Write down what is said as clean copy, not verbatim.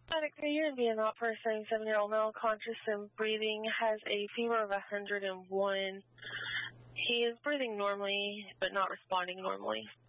Medic, you're being an for a 77-year-old male, conscious and breathing, has a fever of 101. He is breathing normally, but not responding normally.